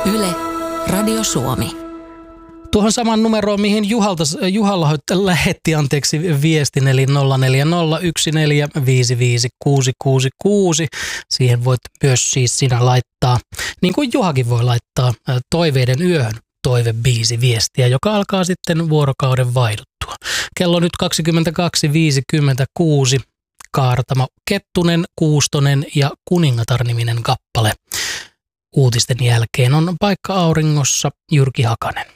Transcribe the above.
Yle, Radio Suomi. Tuohon saman numeroon, mihin Juhalla lähetti viestin, eli 0401455666. Siihen voit myös siis sinä laittaa, niin kuin Juhakin voi laittaa, Toiveiden yöhön toivebiisi viestiä, joka alkaa sitten vuorokauden vaihduttua. Kello nyt 22.56. Kaartamo Kettunen, Kuustonen ja Kuningatar-niminen kappale. Uutisten jälkeen on Paikka auringossa Jyrki Hakanen.